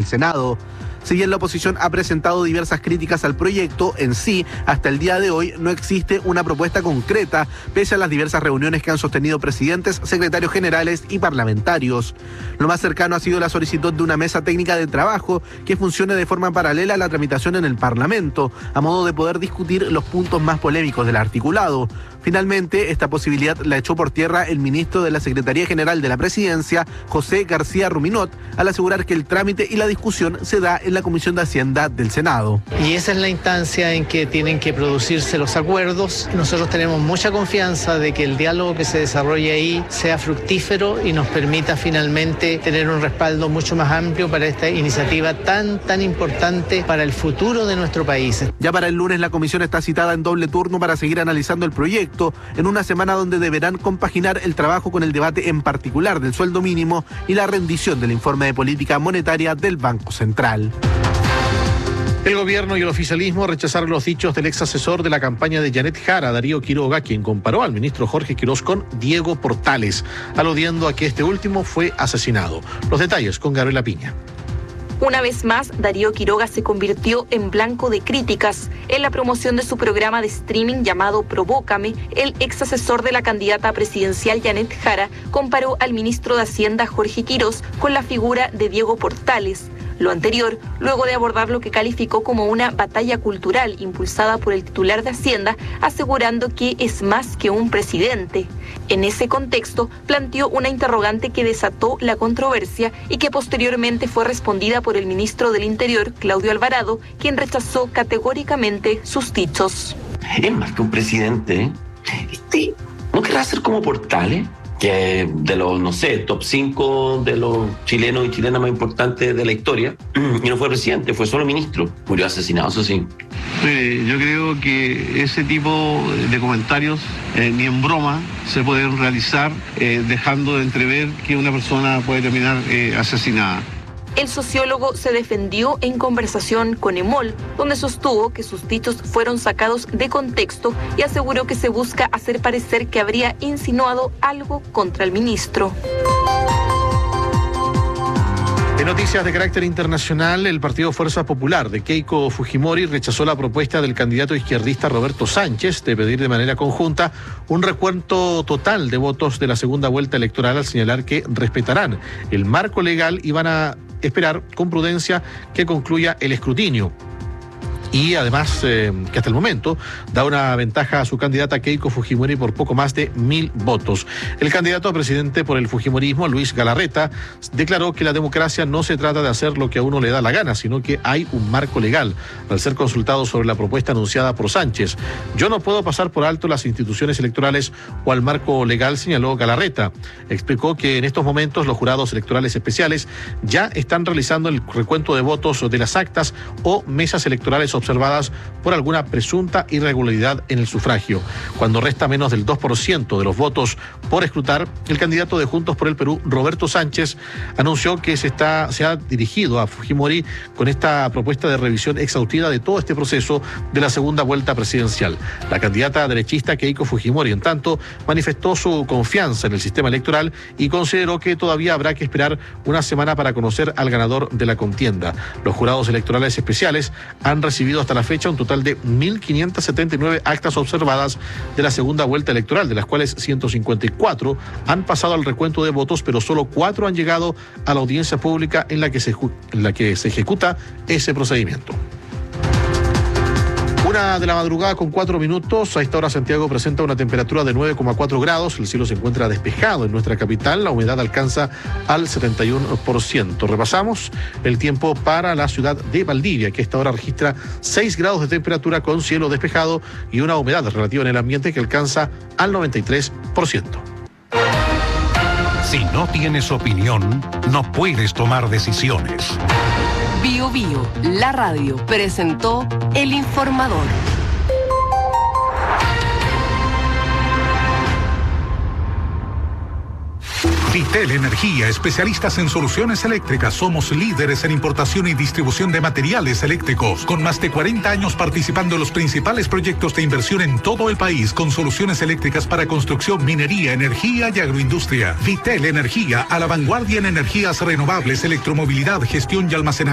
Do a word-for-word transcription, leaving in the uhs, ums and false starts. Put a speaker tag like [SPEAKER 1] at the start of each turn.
[SPEAKER 1] del Senado. Si bien la oposición ha presentado diversas críticas al proyecto, en sí, hasta el día de hoy no existe una propuesta concreta, pese a las diversas reuniones que han sostenido presidentes, secretarios generales y parlamentarios. Lo más cercano ha sido la solicitud de una mesa técnica de trabajo que funcione de forma paralela a la tramitación en el Parlamento, a modo de poder discutir los puntos más polémicos del articulado. Finalmente, esta posibilidad la echó por tierra el ministro de la Secretaría General de la Presidencia, José García Ruminot, al asegurar que el trámite y la discusión se da en la Comisión de Hacienda del Senado.
[SPEAKER 2] Y esa es la instancia en que tienen que producirse los acuerdos. Nosotros tenemos mucha confianza de que el diálogo que se desarrolle ahí sea fructífero y nos permita finalmente tener un respaldo mucho más amplio para esta iniciativa tan, tan importante para el futuro de nuestro país.
[SPEAKER 1] Ya para el lunes la comisión está citada en doble turno para seguir analizando el proyecto, en una semana donde deberán compaginar el trabajo con el debate en particular del sueldo mínimo y la rendición del informe de política monetaria del Banco Central.
[SPEAKER 3] El gobierno y el oficialismo rechazaron los dichos del ex asesor de la campaña de Janet Jara, Darío Quiroga, quien comparó al ministro Jorge Quiroz con Diego Portales, aludiendo a que este último fue asesinado. Los detalles con Gabriela Piña.
[SPEAKER 4] Una vez más, Darío Quiroga se convirtió en blanco de críticas. En la promoción de su programa de streaming llamado Provócame, el ex asesor de la candidata presidencial Janet Jara comparó al ministro de Hacienda Jorge Quiroz con la figura de Diego Portales. Lo anterior, luego de abordar lo que calificó como una batalla cultural impulsada por el titular de Hacienda, asegurando que es más que un presidente. En ese contexto, planteó una interrogante que desató la controversia y que posteriormente fue respondida por el ministro del Interior, Claudio Alvarado, quien rechazó categóricamente sus dichos.
[SPEAKER 5] Es más que un presidente. Este, ¿no querrá ser como Portales? Que de los, no sé, top cinco de los chilenos y chilenas más importantes de la historia, y no fue presidente, fue solo ministro. Murió asesinado, eso sí.
[SPEAKER 6] Eh, yo creo que ese tipo de comentarios eh, ni en broma se pueden realizar eh, dejando de entrever que una persona puede terminar eh, asesinada.
[SPEAKER 4] El sociólogo se defendió en conversación con Emol, donde sostuvo que sus dichos fueron sacados de contexto y aseguró que se busca hacer parecer que habría insinuado algo contra el ministro.
[SPEAKER 3] En noticias de carácter internacional, el Partido Fuerza Popular de Keiko Fujimori rechazó la propuesta del candidato izquierdista Roberto Sánchez de pedir de manera conjunta un recuento total de votos de la segunda vuelta electoral, al señalar que respetarán el marco legal y van a esperar con prudencia que concluya el escrutinio. Y además, eh, que hasta el momento da una ventaja a su candidata Keiko Fujimori por poco más de mil votos. El candidato a presidente por el Fujimorismo, Luis Galarreta, declaró que la democracia no se trata de hacer lo que a uno le da la gana, sino que hay un marco legal. Al ser consultado sobre la propuesta anunciada por Sánchez, yo no puedo pasar por alto las instituciones electorales o al marco legal, señaló Galarreta. Explicó que en estos momentos los jurados electorales especiales ya están realizando el recuento de votos de las actas o mesas electorales observadas por alguna presunta irregularidad en el sufragio. Cuando resta menos del dos por ciento de los votos por escrutar, el candidato de Juntos por el Perú, Roberto Sánchez, anunció que se, está, se ha dirigido a Fujimori con esta propuesta de revisión exhaustiva de todo este proceso de la segunda vuelta presidencial. La candidata derechista Keiko Fujimori, en tanto, manifestó su confianza en el sistema electoral y consideró que todavía habrá que esperar una semana para conocer al ganador de la contienda. Los jurados electorales especiales han recibido hasta la fecha un total de mil quinientas setenta y nueve actas observadas de la segunda vuelta electoral, de las cuales ciento cincuenta y cuatro han pasado al recuento de votos, pero solo cuatro han llegado a la audiencia pública en la que se, en la que se ejecuta ese procedimiento. Una de la madrugada con cuatro minutos. A esta hora Santiago presenta una temperatura de nueve coma cuatro grados. El cielo se encuentra despejado en nuestra capital. La humedad alcanza al setenta y uno por ciento. Repasamos el tiempo para la ciudad de Valdivia, que a esta hora registra seis grados de temperatura con cielo despejado y una humedad relativa en el ambiente que alcanza al noventa y tres por ciento.
[SPEAKER 7] Si no tienes opinión, no puedes tomar decisiones.
[SPEAKER 8] Bio Bio, la radio, presentó El Informador.
[SPEAKER 7] Vitel Energía, especialistas en soluciones eléctricas. Somos líderes en importación y distribución de materiales eléctricos, con más de cuarenta años participando en los principales proyectos de inversión en todo el país, con soluciones eléctricas para construcción, minería, energía y agroindustria. Vitel Energía, a la vanguardia en energías renovables, electromovilidad, gestión y almacenamiento.